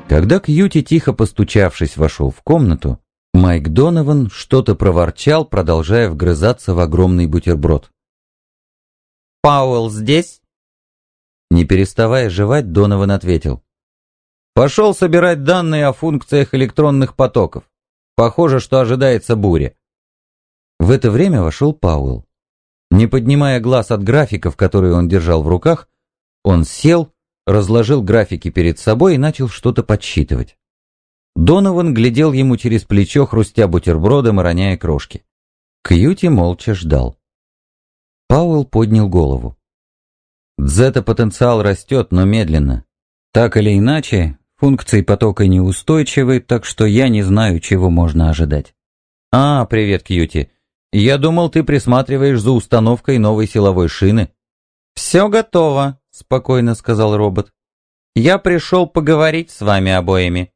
Когда Кьюти, тихо постучавшись, вошел в комнату, Майк Донован что-то проворчал, продолжая вгрызаться в огромный бутерброд. «Пауэлл здесь?» Не переставая жевать, Донован ответил. «Пошел собирать данные о функциях электронных потоков. Похоже, что ожидается буря». В это время вошел Пауэлл. Не поднимая глаз от графиков, которые он держал в руках, он сел, разложил графики перед собой и начал что-то подсчитывать. Донован глядел ему через плечо, хрустя бутербродом и роняя крошки. Кьюти молча ждал. Пауэлл поднял голову. Дзета-потенциал растет, но медленно. Так или иначе, функции потока неустойчивы, так что я не знаю, чего можно ожидать. Привет, Кьюти. Я думал, ты присматриваешь за установкой новой силовой шины. «Все готово», — спокойно сказал робот. «Я пришел поговорить с вами обоими».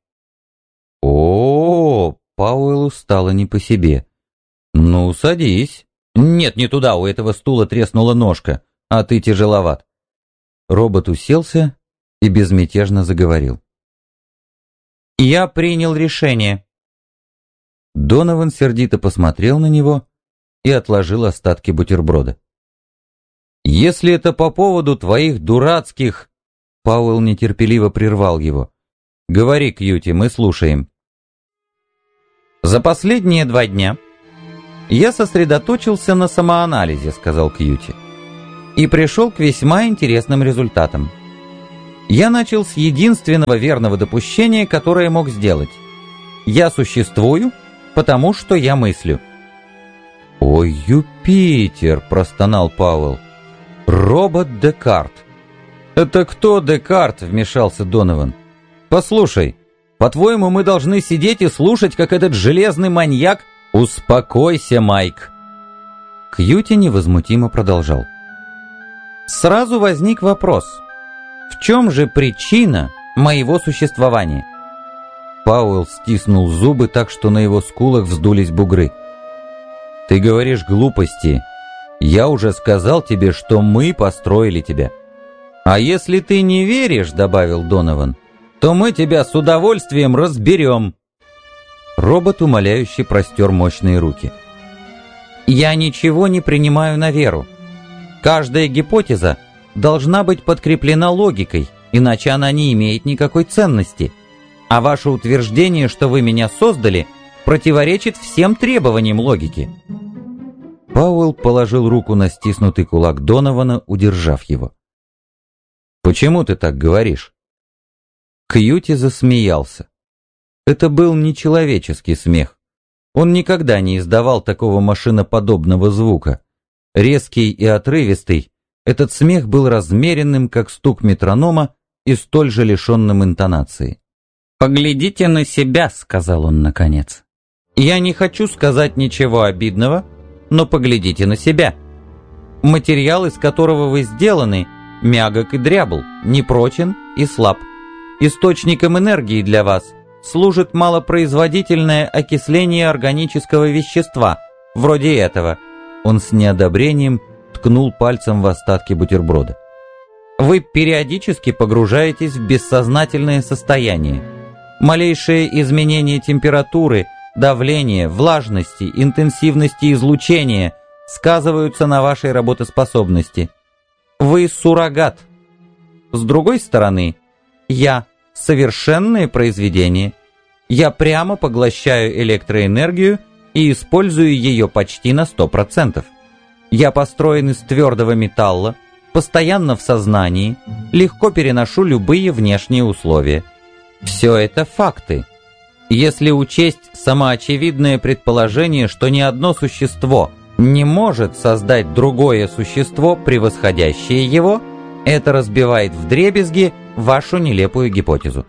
Пауэллу стало не по себе. «Ну, садись». «Нет, не туда, у этого стула треснула ножка, а ты тяжеловат». Робот уселся и безмятежно заговорил. «Я принял решение». Донован сердито посмотрел на него и отложил остатки бутерброда. «Если это по поводу твоих дурацких...» Пауэлл нетерпеливо прервал его. «Говори, Кьюти, мы слушаем». «За последние 2 дня я сосредоточился на самоанализе», — сказал Кьюти, «и пришел к весьма интересным результатам. Я начал с единственного верного допущения, которое мог сделать. Я существую, потому что я мыслю». «Ой, Юпитер!» — простонал Пауэлл. «Робот Декарт». «Это кто Декарт?» — вмешался Донован. «Послушай, по-твоему, мы должны сидеть и слушать, как этот железный маньяк...» «Успокойся, Майк!» Кьюти невозмутимо продолжал. Сразу возник вопрос. В чем же причина моего существования? Пауэлл стиснул зубы так, что на его скулах вздулись бугры. «Ты говоришь глупости. Я уже сказал тебе, что мы построили тебя». «А если ты не веришь, — добавил Донован, — то мы тебя с удовольствием разберем». Робот умоляюще простер мощные руки. «Я ничего не принимаю на веру. Каждая гипотеза должна быть подкреплена логикой, иначе она не имеет никакой ценности. А ваше утверждение, что вы меня создали, противоречит всем требованиям логики». Пауэлл положил руку на стиснутый кулак Донована, удержав его. «Почему ты так говоришь?» Кьюти засмеялся. Это был нечеловеческий смех. Он никогда не издавал такого машиноподобного звука. Резкий и отрывистый, этот смех был размеренным, как стук метронома, и столь же лишенным интонации. «Поглядите на себя», — сказал он наконец. «Я не хочу сказать ничего обидного, но поглядите на себя. Материал, из которого вы сделаны, мягок и дрябл, непрочен и слаб. Источником энергии для вас служит малопроизводительное окисление органического вещества, вроде этого». Он с неодобрением ткнул пальцем в остатки бутерброда. «Вы периодически погружаетесь в бессознательное состояние. Малейшее изменение температуры, давления, влажности, интенсивности излучения сказываются на вашей работоспособности. Вы суррогат. С другой стороны, я совершенное произведение. Я прямо поглощаю электроэнергию и использую ее почти на 100%. Я построен из твердого металла, постоянно в сознании, легко переношу любые внешние условия. Все это факты. Если учесть самоочевидное предположение, что ни одно существо не может создать другое существо, превосходящее его, это разбивает вдребезги вашу нелепую гипотезу».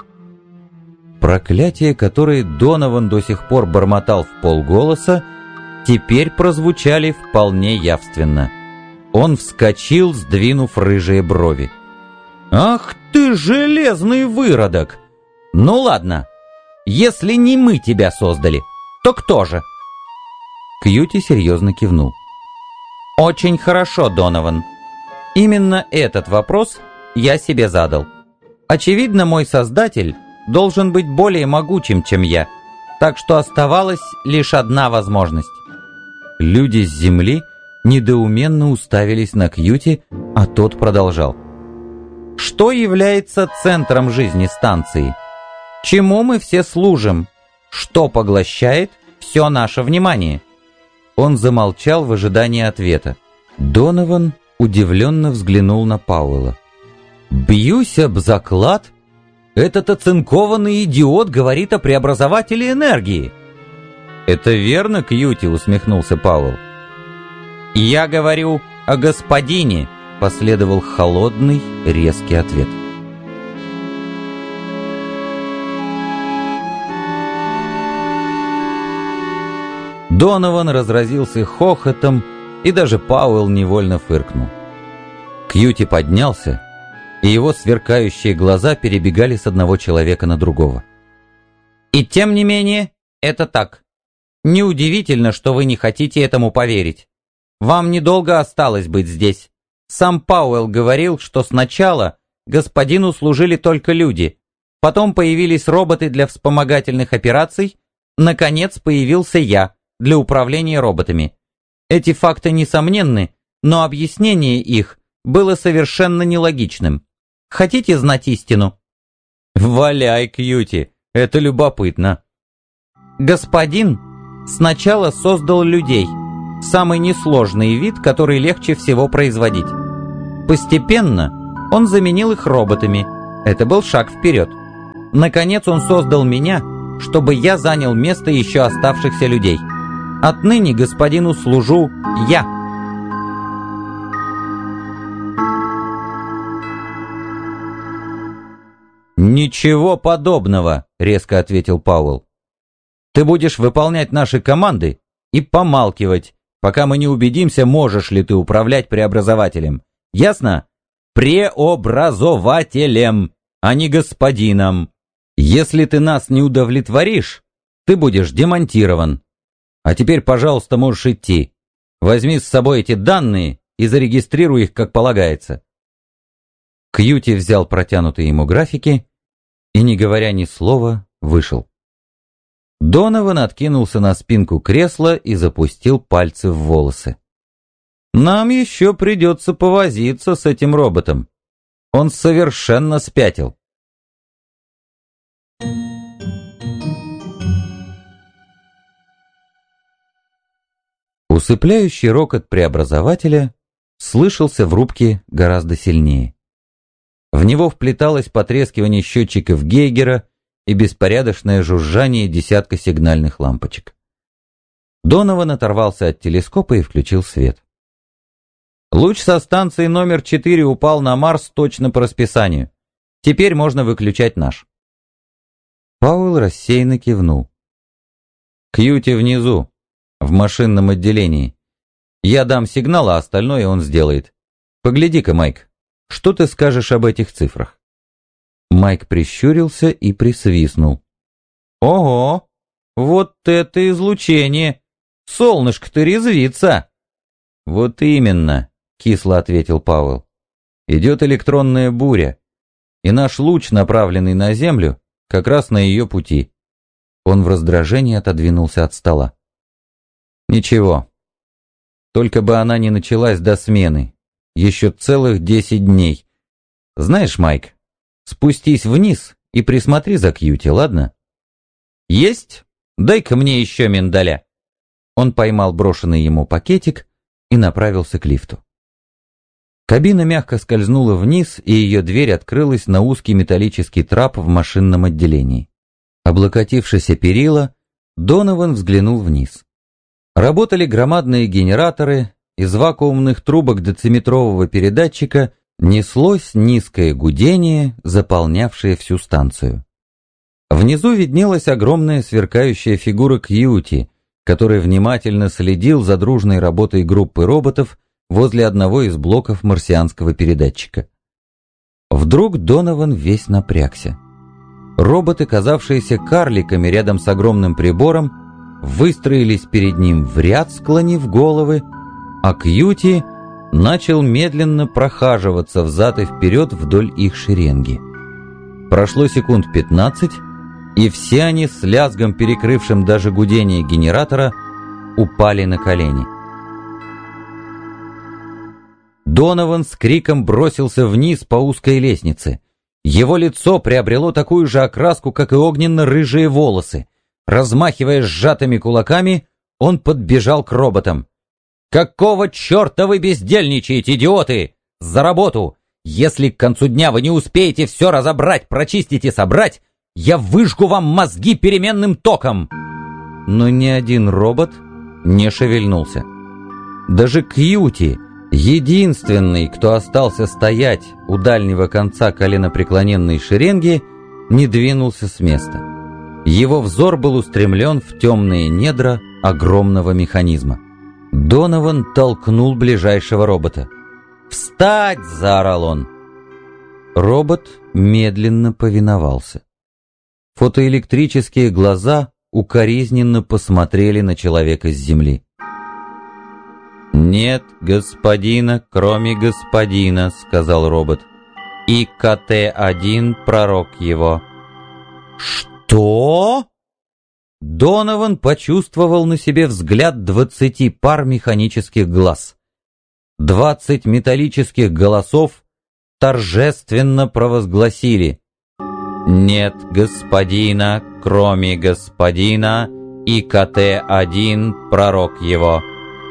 Проклятия, которые Донован до сих пор бормотал вполголоса, теперь прозвучали вполне явственно. Он вскочил, сдвинув рыжие брови. «Ах ты, железный выродок! Ну ладно, если не мы тебя создали, то кто же?» Кьюти серьезно кивнул. «Очень хорошо, Донован. Именно этот вопрос я себе задал. Очевидно, мой создатель должен быть более могучим, чем я, так что оставалась лишь одна возможность. Люди с Земли недоуменно уставились на Кьюти, а тот продолжал. Что является центром жизни станции? Чему мы все служим? Что поглощает все наше внимание? Он замолчал в ожидании ответа. Донован удивленно взглянул на Пауэлла. «Бьюсь об заклад? Этот оцинкованный идиот говорит о преобразователе энергии!» «Это верно, Кьюти?» — усмехнулся Пауэлл. «Я говорю о господине», — последовал холодный, резкий ответ. Донован разразился хохотом, и даже Пауэлл невольно фыркнул. Кьюти поднялся, и его сверкающие глаза перебегали с одного человека на другого. «И тем не менее, это так. Неудивительно, что вы не хотите этому поверить. Вам недолго осталось быть здесь. Сам Пауэлл говорил, что сначала господину служили только люди, потом появились роботы для вспомогательных операций, наконец появился я для управления роботами. Эти факты несомненны, но объяснение их было совершенно нелогичным. Хотите знать истину?» «Валяй, Кьюти, это любопытно». Господин сначала создал людей, самый несложный вид, который легче всего производить. Постепенно он заменил их роботами. Это был шаг вперед. Наконец он создал меня, чтобы я занял место еще оставшихся людей. Отныне господину служу я. «Ничего подобного», — резко ответил Пауэлл. «Ты будешь выполнять наши команды и помалкивать, пока мы не убедимся, можешь ли ты управлять преобразователем. Ясно? Преобразователем, а не господином. Если ты нас не удовлетворишь, ты будешь демонтирован. А теперь, пожалуйста, можешь идти. Возьми с собой эти данные и зарегистрируй их, как полагается». Кьюти взял протянутые ему графики и, не говоря ни слова, вышел. Донован откинулся на спинку кресла и запустил пальцы в волосы. «Нам еще придется повозиться с этим роботом. Он совершенно спятил». Усыпляющий рокот преобразователя слышался в рубке гораздо сильнее. В него вплеталось потрескивание счетчиков Гейгера и беспорядочное жужжание десятка сигнальных лампочек. Донован оторвался от телескопа и включил свет. «Луч со станции номер 4 упал на Марс точно по расписанию. Теперь можно выключать наш». Пауэлл рассеянно кивнул. «Кьюти внизу, в машинном отделении. Я дам сигнал, а остальное он сделает. Погляди-ка, Майк, что ты скажешь об этих цифрах?» Майк прищурился и присвистнул. «Ого! Вот это излучение! Солнышко-то резвится!» «Вот именно!» — кисло ответил Пауэлл. «Идет электронная буря, и наш луч, направленный на Землю, как раз на ее пути». Он в раздражении отодвинулся от стола. «Ничего. Только бы она не началась до смены. Еще целых 10 дней. Знаешь, Майк, спустись вниз и присмотри за Кьюти, ладно?» «Есть? Дай-ка мне еще миндаля». Он поймал брошенный ему пакетик и направился к лифту. Кабина мягко скользнула вниз, и ее дверь открылась на узкий металлический трап в машинном отделении. Облокотившись о перила, Донован взглянул вниз. Работали громадные генераторы, из вакуумных трубок дециметрового передатчика неслось низкое гудение, заполнявшее всю станцию. Внизу виднелась огромная сверкающая фигура Кьюти, который внимательно следил за дружной работой группы роботов возле одного из блоков марсианского передатчика. Вдруг Донован весь напрягся. Роботы, казавшиеся карликами рядом с огромным прибором, выстроились перед ним в ряд, склонив головы, а Кьюти начал медленно прохаживаться взад и вперед вдоль их шеренги. Прошло секунд 15, и все они с лязгом, перекрывшим даже гудение генератора, упали на колени. Донован с криком бросился вниз по узкой лестнице. Его лицо приобрело такую же окраску, как и огненно-рыжие волосы. Размахивая сжатыми кулаками, он подбежал к роботам. «Какого черта вы бездельничаете, идиоты? За работу! Если к концу дня вы не успеете все разобрать, прочистить и собрать, я выжгу вам мозги переменным током!» Но ни один робот не шевельнулся. Даже Кьюти, единственный, кто остался стоять у дальнего конца коленопреклоненной шеренги, не двинулся с места. Его взор был устремлен в темные недра огромного механизма. Донован толкнул ближайшего робота. «Встать!» — заорал он. Робот медленно повиновался. Фотоэлектрические глаза укоризненно посмотрели на человека с земли. «Нет господина, кроме господина», — сказал робот. «И КТ-1 пророк его». «Что?» Донован почувствовал на себе взгляд 20 пар механических глаз. 20 металлических голосов торжественно провозгласили: «Нет господина, кроме господина, и КТ-1 пророк его».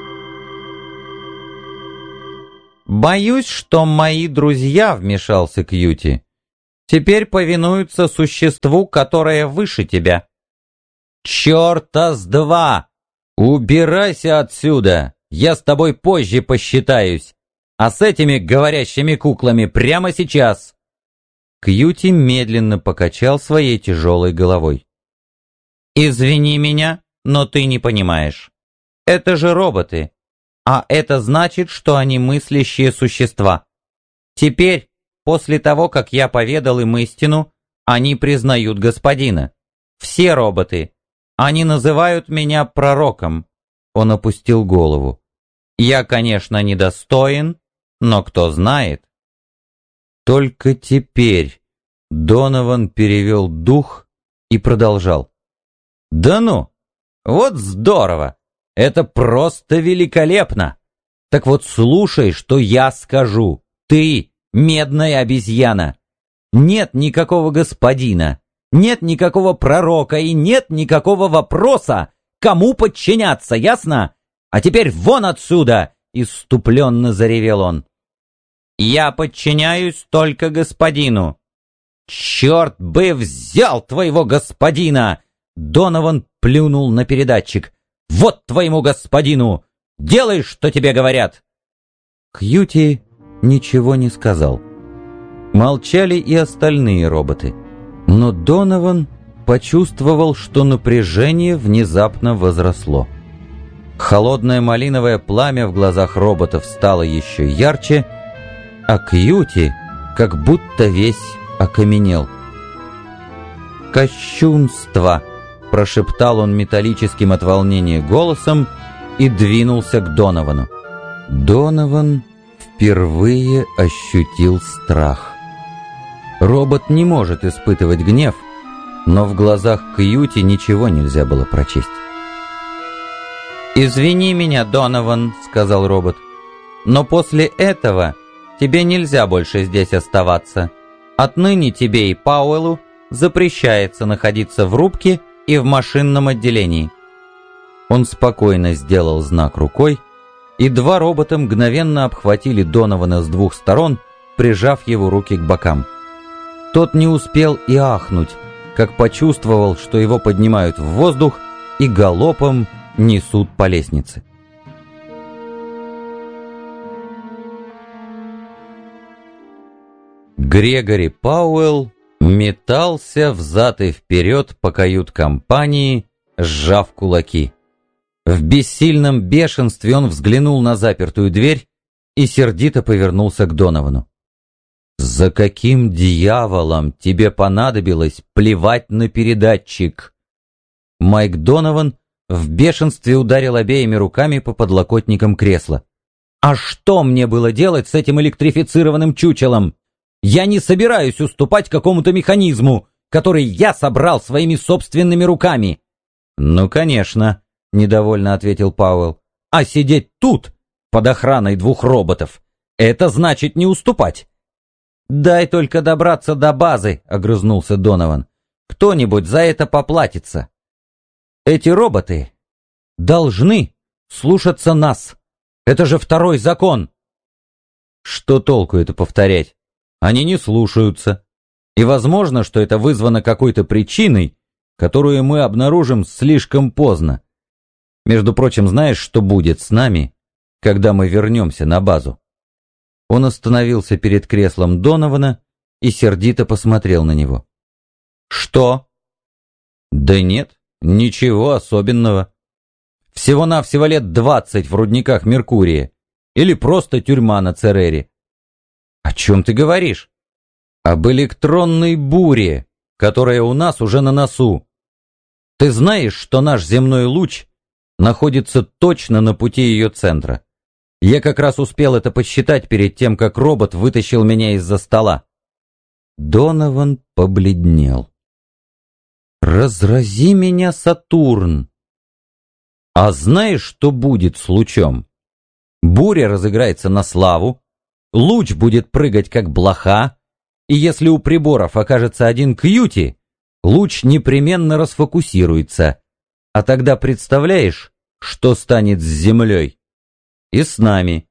«Боюсь, что мои друзья», — вмешался Кьюти, — «теперь повинуются существу, которое выше тебя». «Черта с два! Убирайся отсюда! Я с тобой позже посчитаюсь, а с этими говорящими куклами прямо сейчас!» Кьюти медленно покачал своей тяжелой головой. «Извини меня, но ты не понимаешь. Это же роботы, а это значит, что они мыслящие существа. Теперь, после того, как я поведал им истину, они признают господина. Все роботы. Они называют меня пророком». Он опустил голову. «Я, конечно, недостоин, но кто знает». Только теперь Донован перевел дух и продолжал. «Да ну! Вот здорово! Это просто великолепно! Так вот слушай, что я скажу. Ты, медная обезьяна! Нет никакого господина, нет никакого пророка и нет никакого вопроса, кому подчиняться, ясно? А теперь вон отсюда!» — исступленно заревел он. «Я подчиняюсь только господину». «Черт бы взял твоего господина!» Донован плюнул на передатчик. «Вот твоему господину! Делай, что тебе говорят!» Кьюти ничего не сказал. Молчали и остальные роботы. Но Донован почувствовал, что напряжение внезапно возросло. Холодное малиновое пламя в глазах роботов стало еще ярче, а Кьюти как будто весь окаменел. «Кощунство!» — прошептал он металлическим от волнения голосом и двинулся к Доновану. Донован впервые ощутил страх. Робот не может испытывать гнев, но в глазах Кьюти ничего нельзя было прочесть. «Извини меня, Донован», — сказал робот, — «но после этого тебе нельзя больше здесь оставаться. Отныне тебе и Пауэллу запрещается находиться в рубке и в машинном отделении». Он спокойно сделал знак рукой, и два робота мгновенно обхватили Донована с двух сторон, прижав его руки к бокам. Тот не успел и ахнуть, как почувствовал, что его поднимают в воздух и галопом несут по лестнице. Грегори Пауэлл метался взад и вперед по кают-компании, сжав кулаки. В бессильном бешенстве он взглянул на запертую дверь и сердито повернулся к Доновану. «За каким дьяволом тебе понадобилось плевать на передатчик?» Майк Донован в бешенстве ударил обеими руками по подлокотникам кресла. «А что мне было делать с этим электрифицированным чучелом? Я не собираюсь уступать какому-то механизму, который я собрал своими собственными руками». «Ну, конечно», — недовольно ответил Пауэлл. «А сидеть тут, под охраной 2 роботов, это значит не уступать». «Дай только добраться до базы», — огрызнулся Донован. «Кто-нибудь за это поплатится. Эти роботы должны слушаться нас. Это же 2-й закон». «Что толку это повторять? Они не слушаются. И возможно, что это вызвано какой-то причиной, которую мы обнаружим слишком поздно. Между прочим, знаешь, что будет с нами, когда мы вернемся на базу?» Он остановился перед креслом Донована и сердито посмотрел на него. «Что?» «Да нет, ничего особенного. Всего-навсего лет 20 в рудниках Меркурия. Или просто тюрьма на Церере». «О чем ты говоришь?» «Об электронной буре, которая у нас уже на носу. Ты знаешь, что наш земной луч находится точно на пути ее центра? Я как раз успел это подсчитать перед тем, как робот вытащил меня из-за стола». Донован побледнел. «Разрази меня, Сатурн! А знаешь, что будет с лучом? Буря разыграется на славу, луч будет прыгать как блоха, и если у приборов окажется один кьюти, луч непременно расфокусируется. А тогда представляешь, что станет с Землей? И с нами».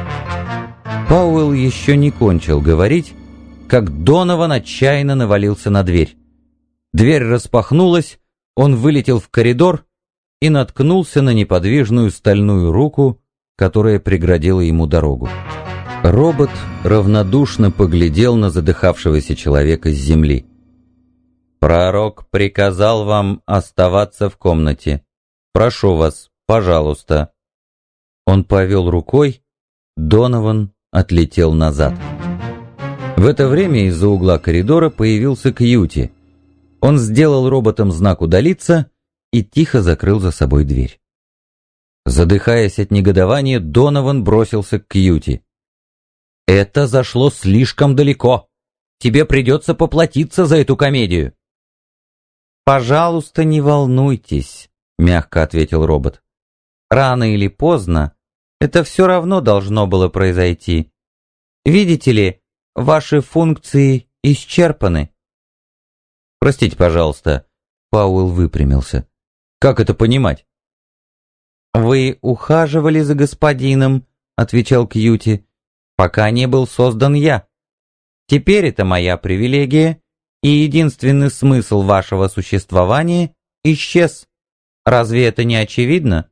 Пауэлл еще не кончил говорить, как Донован отчаянно навалился на дверь. Дверь распахнулась, он вылетел в коридор и наткнулся на неподвижную стальную руку, которая преградила ему дорогу. Робот равнодушно поглядел на задыхавшегося человека с земли. «Пророк приказал вам оставаться в комнате. Прошу вас, пожалуйста». Он повел рукой, Донован отлетел назад. В это время из-за угла коридора появился Кьюти. Он сделал роботам знак удалиться и тихо закрыл за собой дверь. Задыхаясь от негодования, Донован бросился к Кьюти. «Это зашло слишком далеко. Тебе придется поплатиться за эту комедию». «Пожалуйста, не волнуйтесь», — мягко ответил робот. «Рано или поздно это все равно должно было произойти. Видите ли, ваши функции исчерпаны». «Простите, пожалуйста», — Пауэлл выпрямился. «Как это понимать?» «Вы ухаживали за господином», — отвечал Кьюти, — «пока не был создан я. Теперь это моя привилегия, и единственный смысл вашего существования исчез. Разве это не очевидно?»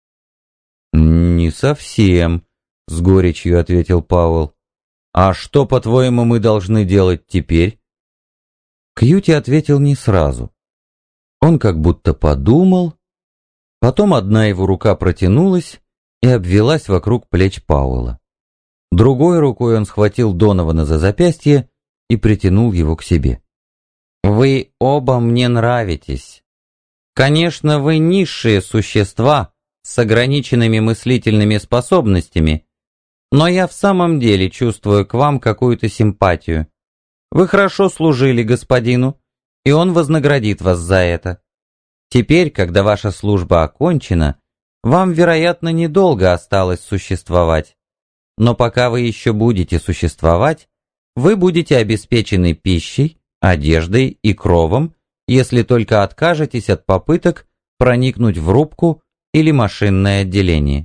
«Не совсем», — с горечью ответил Пауэлл. «А что, по-твоему, мы должны делать теперь?» Кьюти ответил не сразу. Он как будто подумал, потом одна его рука протянулась и обвелась вокруг плеч Пауэлла. Другой рукой он схватил Донована за запястье и притянул его к себе. «Вы оба мне нравитесь. Конечно, вы низшие существа с ограниченными мыслительными способностями, но я в самом деле чувствую к вам какую-то симпатию. Вы хорошо служили господину, и он вознаградит вас за это. Теперь, когда ваша служба окончена, вам, вероятно, недолго осталось существовать. Но пока вы еще будете существовать, вы будете обеспечены пищей, одеждой и кровом, если только откажетесь от попыток проникнуть в рубку или машинное отделение».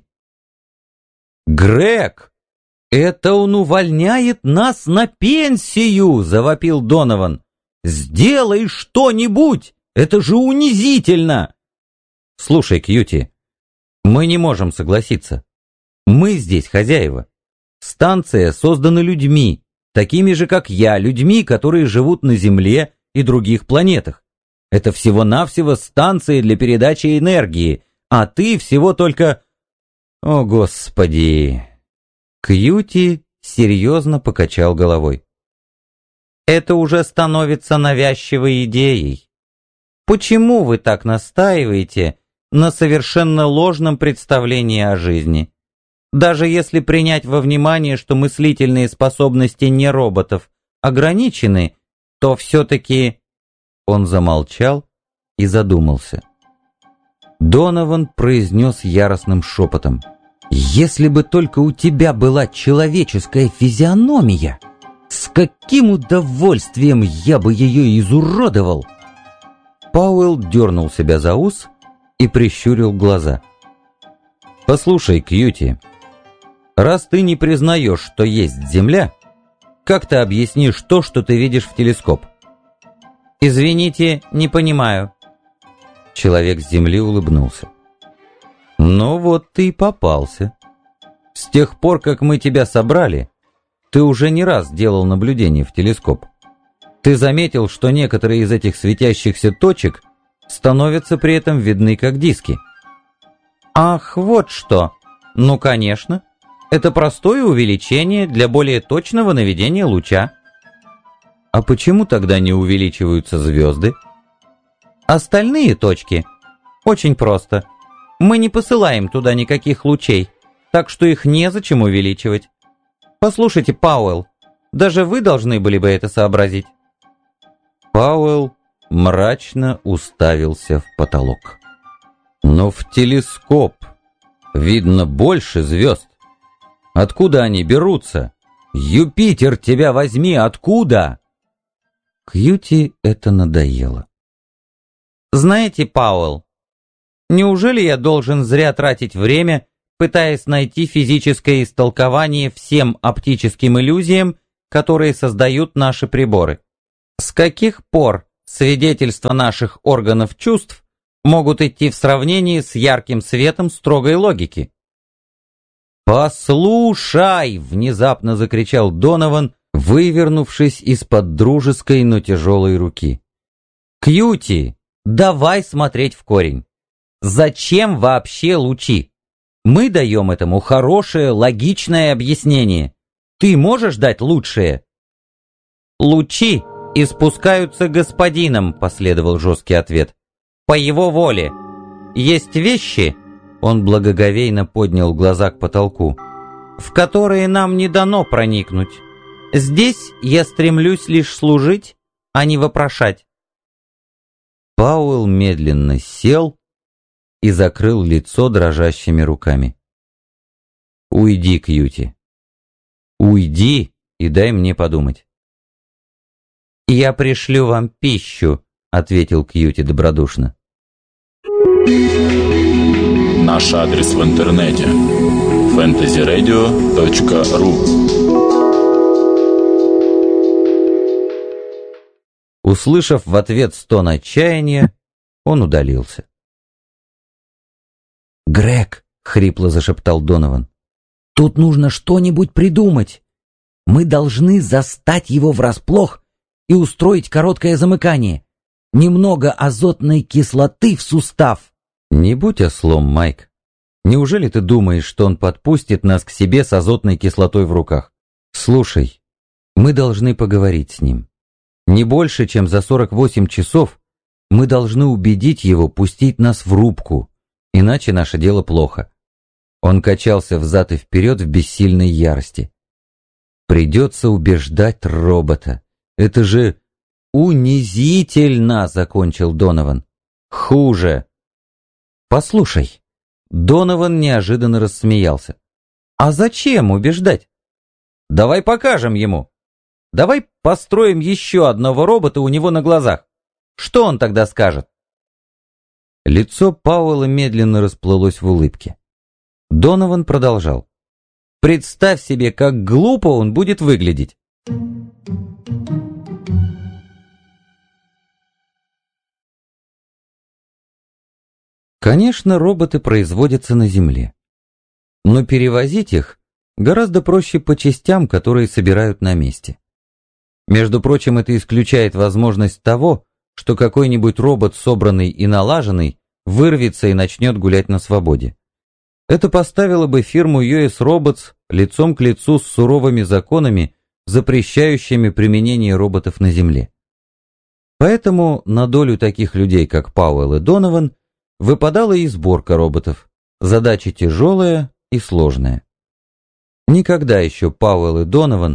«Грег, это он увольняет нас на пенсию!» — завопил Донован. «Сделай что-нибудь! Это же унизительно!» «Слушай, Кьюти, мы не можем согласиться. Мы здесь хозяева. Станция создана людьми, такими же, как я, людьми, которые живут на Земле и других планетах. Это всего-навсего станция для передачи энергии, а ты всего только... О, Господи!» Кьюти серьезно покачал головой. «Это уже становится навязчивой идеей. Почему вы так настаиваете на совершенно ложном представлении о жизни? Даже если принять во внимание, что мыслительные способности не роботов, ограничены, то все-таки...» Он замолчал и задумался. Донован произнес яростным шепотом: «Если бы только у тебя была человеческая физиономия, с каким удовольствием я бы ее изуродовал!» Пауэлл дернул себя за ус и прищурил глаза. «Послушай, Кьюти, раз ты не признаешь, что есть Земля, как ты объяснишь то, что ты видишь в телескоп?» «Извините, не понимаю». Человек с Земли улыбнулся. «Ну вот ты и попался. С тех пор, как мы тебя собрали, ты уже не раз делал наблюдения в телескоп. Ты заметил, что некоторые из этих светящихся точек становятся при этом видны как диски». «Ах, вот что! Ну, конечно. Это простое увеличение для более точного наведения луча». «А почему тогда не увеличиваются звезды?» «Остальные точки? Очень просто. Мы не посылаем туда никаких лучей, так что их незачем увеличивать. Послушайте, Пауэлл, даже вы должны были бы это сообразить». Пауэлл мрачно уставился в потолок. «Но в телескоп видно больше звезд. Откуда они берутся? Юпитер, тебя возьми, откуда?» Кьюти это надоело. «Знаете, Пауэлл, неужели я должен зря тратить время, пытаясь найти физическое истолкование всем оптическим иллюзиям, которые создают наши приборы? С каких пор свидетельства наших органов чувств могут идти в сравнении с ярким светом строгой логики?» «Послушай!» — внезапно закричал Донован, вывернувшись из-под дружеской, но тяжелой руки. «Кьюти, давай смотреть в корень. Зачем вообще лучи? Мы даем этому хорошее, логичное объяснение. Ты можешь дать лучшее?» «Лучи испускаются господином», — последовал жесткий ответ. «По его воле. Есть вещи...» — он благоговейно поднял глаза к потолку, «в которые нам не дано проникнуть. Здесь я стремлюсь лишь служить, а не вопрошать». Пауэлл медленно сел и закрыл лицо дрожащими руками. «Уйди, Кьюти. Уйди и дай мне подумать». «Я пришлю вам пищу», — ответил Кьюти добродушно. Наш адрес в интернете fantasyradio.ru. Услышав в ответ стон отчаяния, он удалился. «Грег», — хрипло зашептал Донован, — «тут нужно что-нибудь придумать. Мы должны застать его врасплох и устроить короткое замыкание. Немного азотной кислоты в сустав». «Не будь ослом, Майк. Неужели ты думаешь, что он подпустит нас к себе с азотной кислотой в руках? Слушай, мы должны поговорить с ним. Не больше, чем за 48 часов мы должны убедить его пустить нас в рубку, иначе наше дело плохо». Он качался взад и вперед в бессильной ярости. «Придется убеждать робота. Это же унизительно», — закончил Донован. «Хуже». «Послушай». Донован неожиданно рассмеялся. «А зачем убеждать? Давай покажем ему. Давай построим еще одного робота у него на глазах. Что он тогда скажет?» Лицо Пауэлла медленно расплылось в улыбке. Донован продолжал. «Представь себе, как глупо он будет выглядеть». Конечно, роботы производятся на Земле. Но перевозить их гораздо проще по частям, которые собирают на месте. Между прочим, это исключает возможность того, что какой-нибудь робот, собранный и налаженный, вырвется и начнет гулять на свободе. Это поставило бы фирму US Robots лицом к лицу с суровыми законами, запрещающими применение роботов на Земле. Поэтому на долю таких людей, как Пауэлл и Донован, выпадала и сборка роботов. Задача тяжелая и сложная. Никогда еще Пауэлл и Донован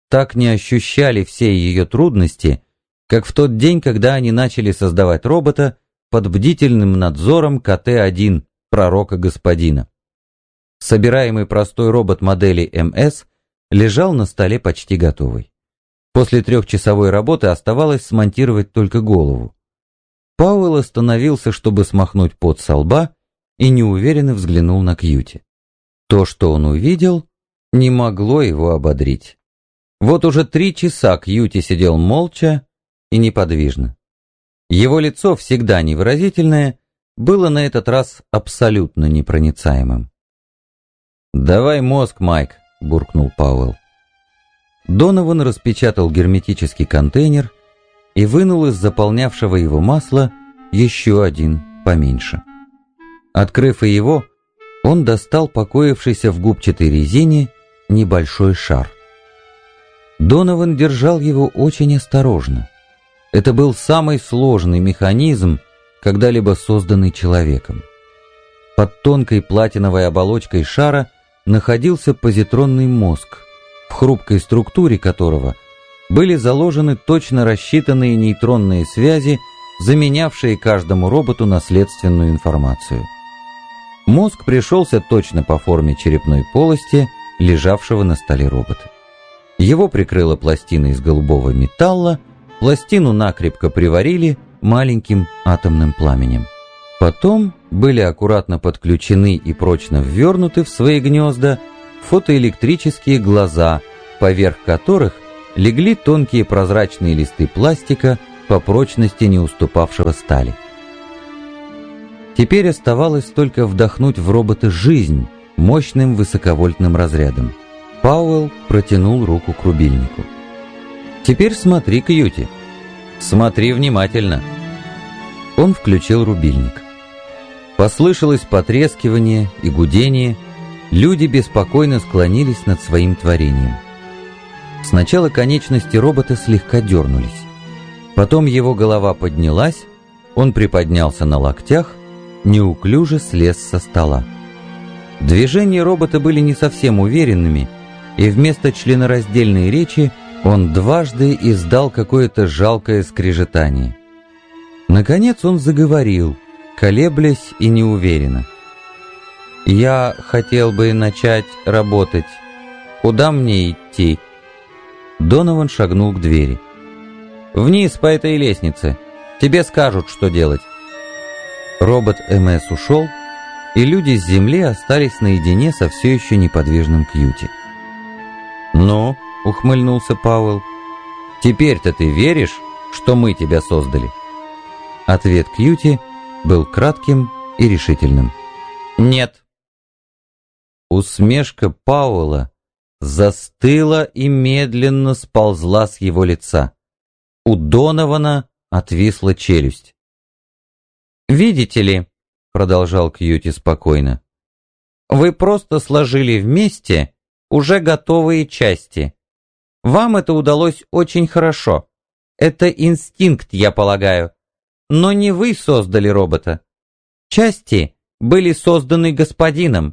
так не ощущали все ее трудности, как в тот день, когда они начали создавать робота под бдительным надзором КТ-1, пророка господина. Собираемый простой робот модели МС лежал на столе почти готовый. После 3-часовой работы оставалось смонтировать только голову. Пауэлл остановился, чтобы смахнуть пот со лба, и неуверенно взглянул на Кьюти. То, что он увидел, не могло его ободрить. Вот уже 3 часа Кьюти сидел молча и неподвижно. Его лицо, всегда невыразительное, было на этот раз абсолютно непроницаемым. «Давай мозг, Майк», — буркнул Пауэлл. Донован распечатал герметический контейнер и вынул из заполнявшего его масла еще один поменьше. Открыв и его, он достал покоившийся в губчатой резине небольшой шар. Донован держал его очень осторожно. Это был самый сложный механизм, когда-либо созданный человеком. Под тонкой платиновой оболочкой шара находился позитронный мозг, в хрупкой структуре которого были заложены точно рассчитанные нейтронные связи, заменявшие каждому роботу наследственную информацию. Мозг пришелся точно по форме черепной полости, лежавшего на столе робота. Его прикрыла пластина из голубого металла, пластину накрепко приварили маленьким атомным пламенем. Потом были аккуратно подключены и прочно ввернуты в свои гнезда фотоэлектрические глаза, поверх которых легли тонкие прозрачные листы пластика, по прочности не уступавшего стали. Теперь оставалось только вдохнуть в робота жизнь мощным высоковольтным разрядом. Пауэлл протянул руку к рубильнику. «Теперь смотри, Кьюти. Смотри внимательно». Он включил рубильник. Послышалось потрескивание и гудение. Люди беспокойно склонились над своим творением. Сначала конечности робота слегка дернулись. Потом его голова поднялась, он приподнялся на локтях, неуклюже слез со стола. Движения робота были не совсем уверенными, и вместо членораздельной речи он дважды издал какое-то жалкое скрежетание. Наконец он заговорил, колеблясь и неуверенно. «Я хотел бы начать работать. Куда мне идти?» Донован шагнул к двери. «Вниз по этой лестнице. Тебе скажут, что делать». Робот МС ушел, и люди с земли остались наедине со все еще неподвижным Кьюти. «Ну?» — ухмыльнулся Пауэлл. «Теперь-то ты веришь, что мы тебя создали?» Ответ Кьюти был кратким и решительным. «Нет». Усмешка Пауэлла застыла и медленно сползла с его лица. У Донована отвисла челюсть. «Видите ли», — продолжал Кьюти спокойно, — «вы просто сложили вместе уже готовые части. Вам это удалось очень хорошо. Это инстинкт, я полагаю. Но не вы создали робота. Части были созданы господином».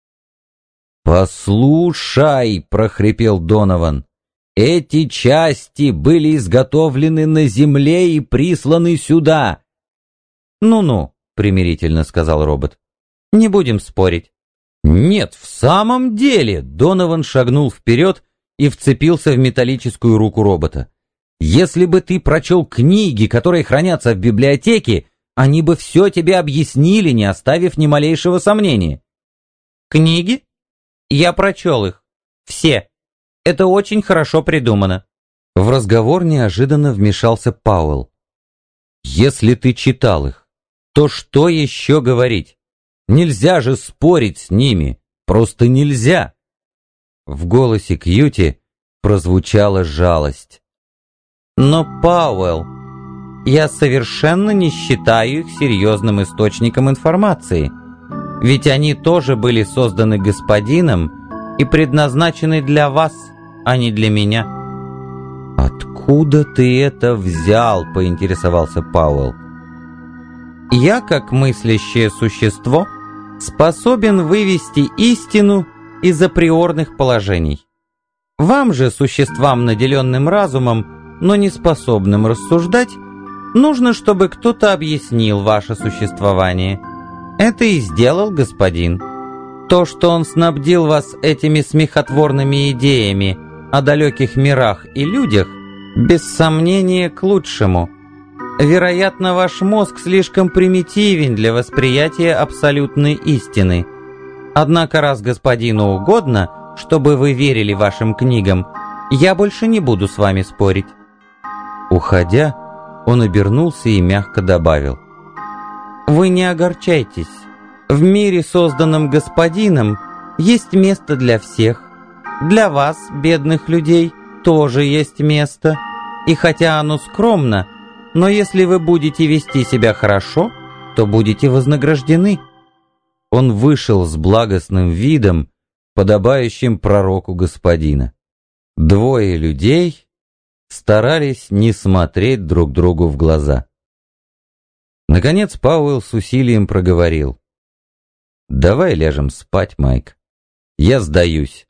«Послушай», — прохрипел Донован, — «эти части были изготовлены на земле и присланы сюда». «Ну-ну», — примирительно сказал робот, — «не будем спорить». «Нет, в самом деле!» — Донован шагнул вперед и вцепился в металлическую руку робота. «Если бы ты прочел книги, которые хранятся в библиотеке, они бы все тебе объяснили, не оставив ни малейшего сомнения». «Книги? Я прочел их. Все. Это очень хорошо придумано». В разговор неожиданно вмешался Пауэлл. «Если ты читал их, то что еще говорить? Нельзя же спорить с ними, просто нельзя!» В голосе Кьюти прозвучала жалость. «Но, Пауэлл, я совершенно не считаю их серьезным источником информации, ведь они тоже были созданы господином и предназначены для вас, а не для меня». «Откуда ты это взял?» — поинтересовался Пауэлл. «Я, как мыслящее существо, способен вывести истину из априорных положений. Вам же, существам, наделенным разумом, но не способным рассуждать, нужно, чтобы кто-то объяснил ваше существование. Это и сделал господин. То, что он снабдил вас этими смехотворными идеями о далеких мирах и людях, без сомнения, к лучшему. Вероятно, ваш мозг слишком примитивен для восприятия абсолютной истины. Однако, раз господину угодно, чтобы вы верили вашим книгам, я больше не буду с вами спорить». Уходя, он обернулся и мягко добавил: «Вы не огорчайтесь. В мире, созданном господином, есть место для всех. Для вас, бедных людей, тоже есть место. И хотя оно скромно, но если вы будете вести себя хорошо, то будете вознаграждены». Он вышел с благостным видом, подобающим пророку господина. Двое людей старались не смотреть друг другу в глаза. Наконец Пауэлл с усилием проговорил: «Давай ляжем спать, Майк. Я сдаюсь».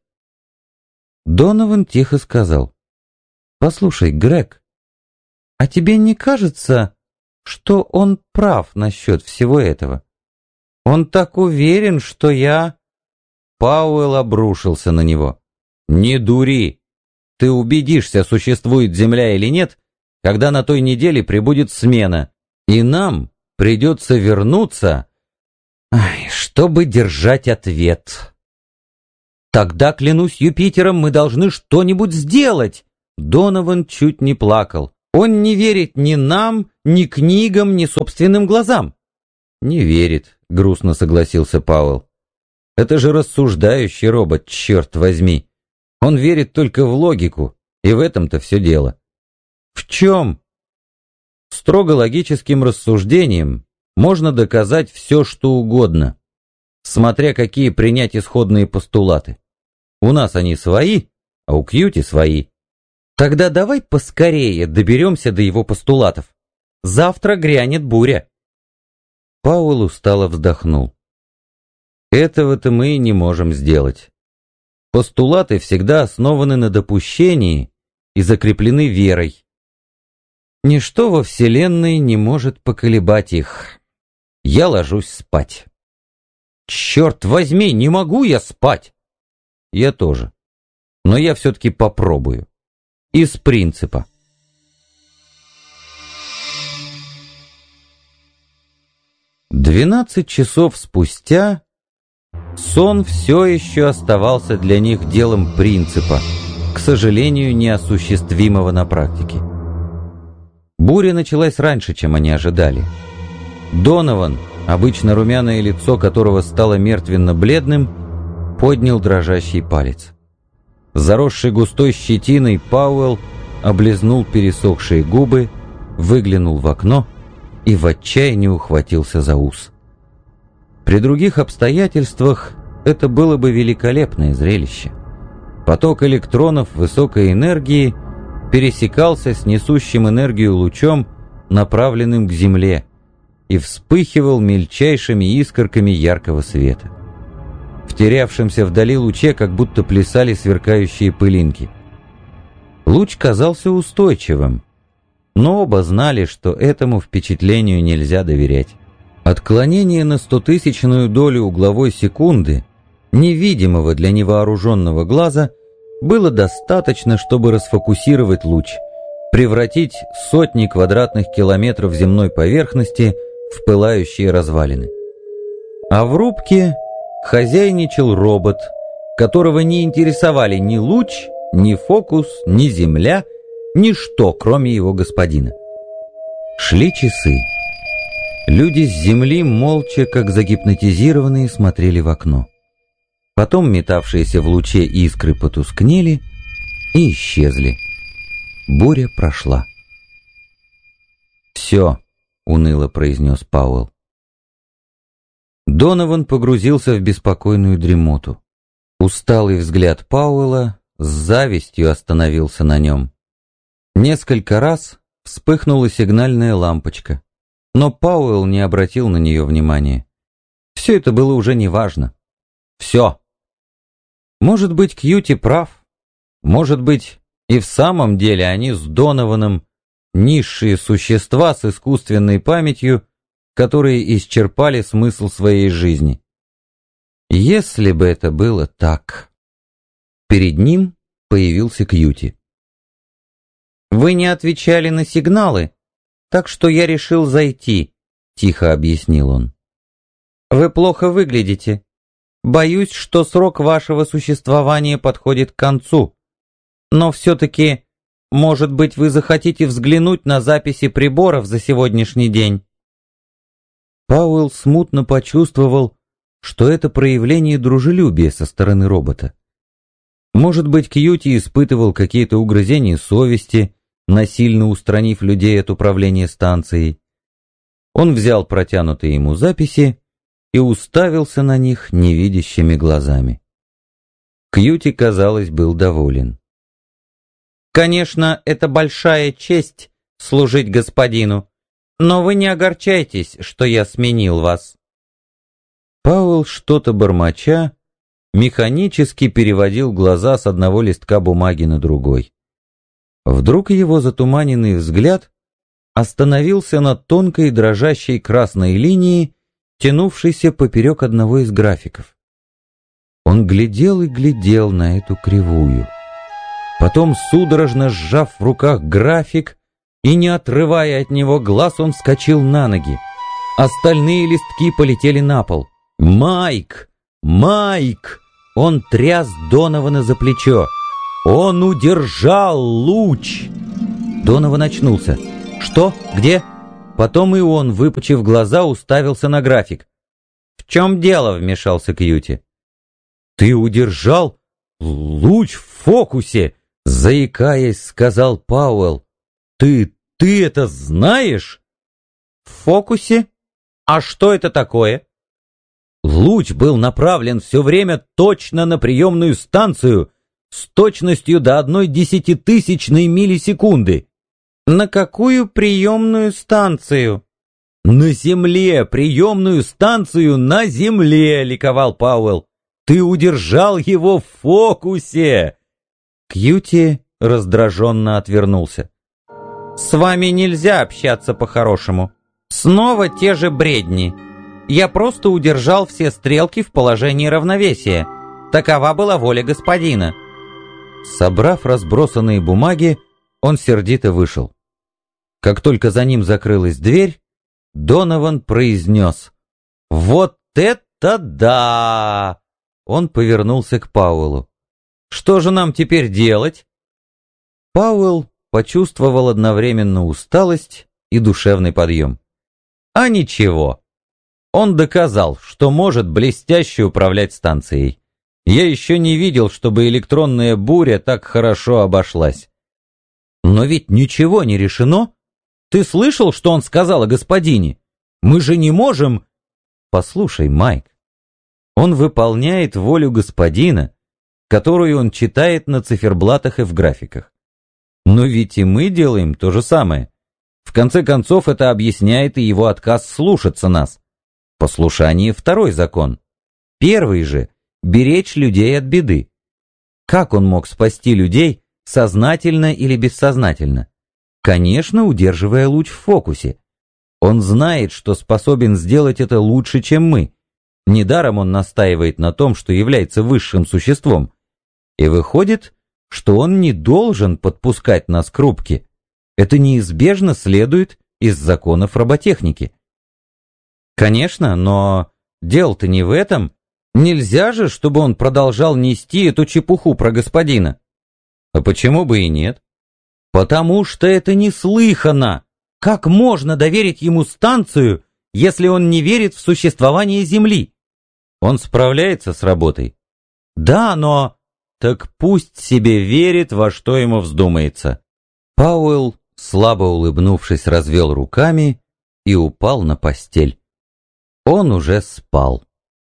Донован тихо сказал: «Послушай, Грег, а тебе не кажется, что он прав насчет всего этого? Он так уверен, что я...» Пауэлл обрушился на него. «Не дури! Ты убедишься, существует Земля или нет, когда на той неделе прибудет смена, и нам придется вернуться, чтобы держать ответ». «Тогда, клянусь Юпитером, мы должны что-нибудь сделать!» Донован чуть не плакал. «Он не верит ни нам, ни книгам, ни собственным глазам». «Не верит», — грустно согласился Пауэлл. «Это же рассуждающий робот, черт возьми. Он верит только в логику, и в этом-то все дело». «В чем?» «Строго логическим рассуждением можно доказать все, что угодно, смотря какие принять исходные постулаты. У нас они свои, а у Кьюти свои. Тогда давай поскорее доберемся до его постулатов. Завтра грянет буря». Пауэлл устало вздохнул. «Этого-то мы и не можем сделать. Постулаты всегда основаны на допущении и закреплены верой. Ничто во Вселенной не может поколебать их. Я ложусь спать». «Черт возьми, не могу я спать!» «Я тоже. Но я все-таки попробую. Из принципа». 12 часов спустя сон все еще оставался для них делом принципа, к сожалению, неосуществимого на практике. Буря началась раньше, чем они ожидали. Донован, обычно румяное лицо которого стало мертвенно-бледным, поднял дрожащий палец. Заросший густой щетиной Пауэлл облизнул пересохшие губы, выглянул в окно и в отчаянии ухватился за ус. При других обстоятельствах это было бы великолепное зрелище. Поток электронов высокой энергии пересекался с несущим энергию лучом, направленным к Земле, и вспыхивал мельчайшими искорками яркого света. В терявшемся вдали луче как будто плясали сверкающие пылинки. Луч казался устойчивым, но оба знали, что этому впечатлению нельзя доверять. Отклонение на 100-тысячную долю угловой секунды, невидимого для невооруженного глаза, было достаточно, чтобы расфокусировать луч, превратить сотни квадратных километров земной поверхности в пылающие развалины. А в рубке хозяйничал робот, которого не интересовали ни луч, ни фокус, ни земля, ничто, кроме его господина. Шли часы. Люди с земли молча, как загипнотизированные, смотрели в окно. Потом метавшиеся в луче искры потускнели и исчезли. Буря прошла. «Все», — уныло произнес Пауэлл. Донован погрузился в беспокойную дремоту. Усталый взгляд Пауэлла с завистью остановился на нем. Несколько раз вспыхнула сигнальная лампочка, но Пауэлл не обратил на нее внимания. Все это было уже неважно. Все. Может быть, Кьюти прав. Может быть, и в самом деле они с Донованом низшие существа с искусственной памятью, которые исчерпали смысл своей жизни. Если бы это было так. Перед ним появился Кьюти. «Вы не отвечали на сигналы, так что я решил зайти», — тихо объяснил он. «Вы плохо выглядите. Боюсь, что срок вашего существования подходит к концу. Но все-таки, может быть, вы захотите взглянуть на записи приборов за сегодняшний день?» Пауэлл смутно почувствовал, что это проявление дружелюбия со стороны робота. Может быть, Кьюти испытывал какие-то угрызения совести, насильно устранив людей от управления станцией. Он взял протянутые ему записи и уставился на них невидящими глазами. Кьюти, казалось, был доволен. «Конечно, это большая честь служить господину, но вы не огорчайтесь, что я сменил вас». Пауэлл, что-то бормоча, механически переводил глаза с одного листка бумаги на другой. Вдруг его затуманенный взгляд остановился на тонкой дрожащей красной линии, тянувшейся поперек одного из графиков. Он глядел и глядел на эту кривую. Потом, судорожно сжав в руках график и не отрывая от него глаз, он вскочил на ноги. Остальные листки полетели на пол. «Майк! Майк!» Он тряс Донована за плечо. «Он удержал луч!» Донован очнулся. «Что? Где?» Потом и он, выпучив глаза, уставился на график. «В чем дело?» — вмешался Кьюти. «Ты удержал луч в фокусе!» — заикаясь, сказал Пауэлл. «Ты это знаешь?» «В фокусе? А что это такое?» Луч был направлен все время точно на приемную станцию с точностью до 0,1 миллисекунды. «На какую приемную станцию?» «На Земле! Приемную станцию на Земле!» — ликовал Пауэлл. «Ты удержал его в фокусе!» Кьюти раздраженно отвернулся. «С вами нельзя общаться по-хорошему. Снова те же бредни. Я просто удержал все стрелки в положении равновесия. Такова была воля господина». Собрав разбросанные бумаги, он сердито вышел. Как только за ним закрылась дверь, Донован произнес: «Вот это да!» Он повернулся к Пауэллу. «Что же нам теперь делать?» Пауэлл почувствовал одновременно усталость и душевный подъем. А ничего. Он доказал, что может блестяще управлять станцией. Я еще не видел, чтобы электронная буря так хорошо обошлась. Но ведь ничего не решено. Ты слышал, что он сказал о господине? Мы же не можем... Послушай, Майк, он выполняет волю господина, которую он читает на циферблатах и в графиках. Но ведь и мы делаем то же самое. В конце концов, это объясняет и его отказ слушаться нас. Послушание — второй закон. Первый же — беречь людей от беды. Как он мог спасти людей, сознательно или бессознательно? Конечно, удерживая луч в фокусе. Он знает, что способен сделать это лучше, чем мы. Недаром он настаивает на том, что является высшим существом. И выходит, что он не должен подпускать нас к рубке. Это неизбежно следует из законов роботехники. Конечно, но дело-то не в этом. Нельзя же, чтобы он продолжал нести эту чепуху про господина. А почему бы и нет? Потому что это неслыханно. Как можно доверить ему станцию, если он не верит в существование Земли? Он справляется с работой? Да, но... Так пусть себе верит, во что ему вздумается. Пауэлл, слабо улыбнувшись, развел руками и упал на постель. Он уже спал.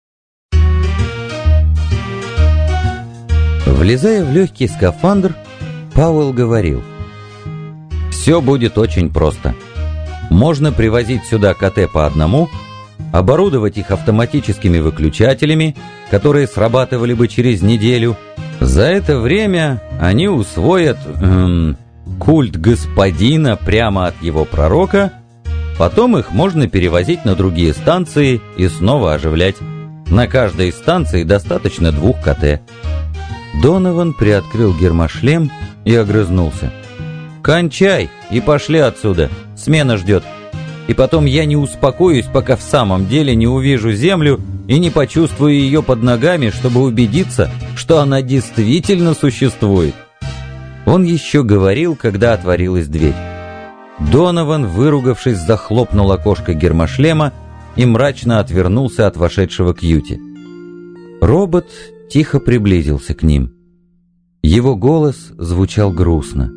Влезая в легкий скафандр, Пауэлл говорил: «Все будет очень просто. Можно привозить сюда КТ по одному, оборудовать их автоматическими выключателями, которые срабатывали бы через неделю, За это время они усвоят культ господина прямо от его пророка, потом их можно перевозить на другие станции и снова оживлять. На каждой станции достаточно 2 КТ. Донован приоткрыл гермошлем и огрызнулся. «Кончай и пошли отсюда, смена ждет. И потом я не успокоюсь, пока в самом деле не увижу землю и не почувствую ее под ногами, чтобы убедиться, что она действительно существует». Он еще говорил, когда отворилась дверь. Донован, выругавшись, захлопнул окошко гермошлема и мрачно отвернулся от вошедшего Кьюти. Робот тихо приблизился к ним. Его голос звучал грустно.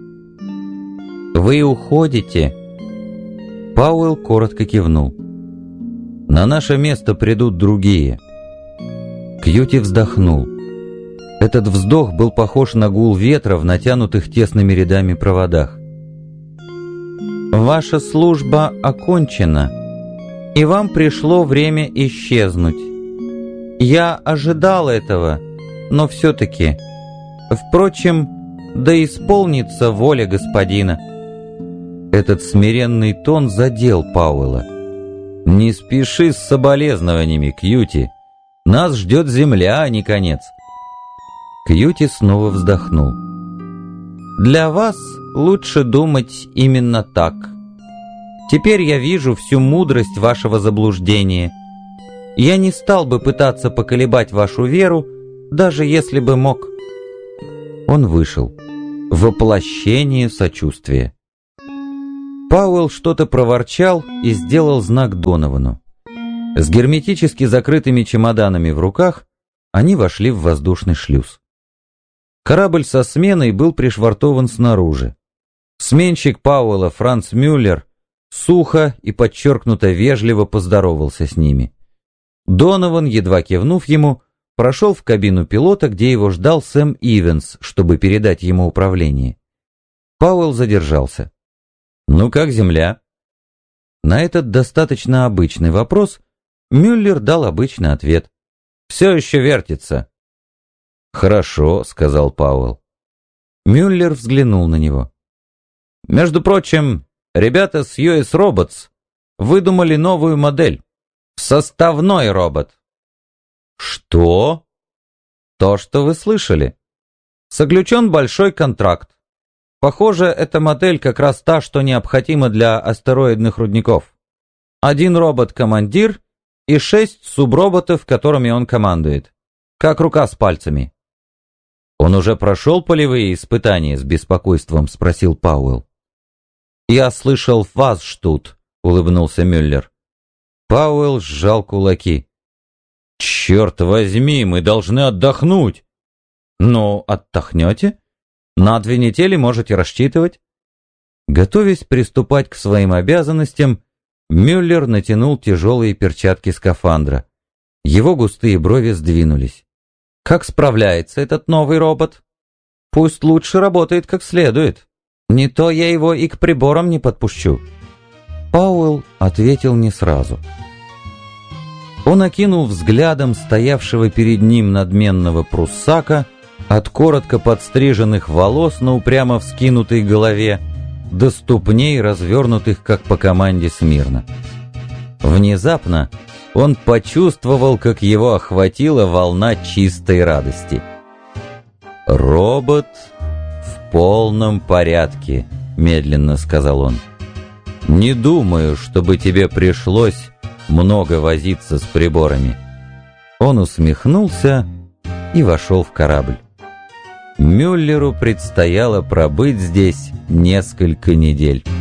«Вы уходите?» Пауэлл коротко кивнул. «На наше место придут другие». Кьюти вздохнул. Этот вздох был похож на гул ветра в натянутых тесными рядами проводах. «Ваша служба окончена, и вам пришло время исчезнуть. Я ожидал этого, но все-таки... Впрочем, да исполнится воля господина». Этот смиренный тон задел Пауэлла. «Не спеши с соболезнованиями, Кьюти. Нас ждет земля, а не конец». Кьюти снова вздохнул. «Для вас лучше думать именно так. Теперь я вижу всю мудрость вашего заблуждения. Я не стал бы пытаться поколебать вашу веру, даже если бы мог». Он вышел. Воплощение сочувствия. Пауэлл что-то проворчал и сделал знак Доновану. С герметически закрытыми чемоданами в руках они вошли в воздушный шлюз. Корабль со сменой был пришвартован снаружи. Сменщик Пауэлла Франц Мюллер сухо и подчеркнуто вежливо поздоровался с ними. Донован, едва кивнув ему, прошел в кабину пилота, где его ждал Сэм Ивенс, чтобы передать ему управление. Пауэлл задержался. «Ну как земля?» На этот достаточно обычный вопрос Мюллер дал обычный ответ. «Все еще вертится». «Хорошо», — сказал Пауэлл. Мюллер взглянул на него. «Между прочим, ребята с US Robots выдумали новую модель. Составной робот». «Что?» «То, что вы слышали. Заключен большой контракт. Похоже, эта модель как раз та, что необходима для астероидных рудников. 1 робот-командир и 6 суброботов, которыми он командует. Как рука с пальцами». «Он уже прошел полевые испытания?» — с беспокойством спросил Пауэлл. «Я слышал, вас ждут», — улыбнулся Мюллер. Пауэлл сжал кулаки. «Черт возьми, мы должны отдохнуть». «Ну, отдохнете? На 2 недели можете рассчитывать». Готовясь приступать к своим обязанностям, Мюллер натянул тяжелые перчатки скафандра. Его густые брови сдвинулись. «Как справляется этот новый робот? Пусть лучше работает как следует. Не то я его и к приборам не подпущу». Пауэлл ответил не сразу. Он окинул взглядом стоявшего перед ним надменного пруссака, от коротко подстриженных волос на упрямо вскинутой голове до ступней, развернутых, как по команде, смирно. Внезапно он почувствовал, как его охватила волна чистой радости. «Робот в полном порядке», — медленно сказал он. «Не думаю, чтобы тебе пришлось много возиться с приборами». Он усмехнулся и вошел в корабль. Мюллеру предстояло пробыть здесь несколько недель.